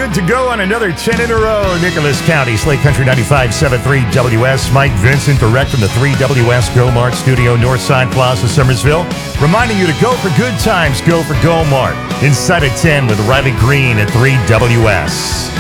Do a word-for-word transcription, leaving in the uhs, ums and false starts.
good to go on another ten in a row. Nicholas County, Slate Country ninety-five point seven three W S. Mike Vincent, direct from the three W S Go Mart Studio, Northside Plaza, Summersville. Reminding you to go for good times, go for Go Mart. Inside at ten with Riley Green at three W S.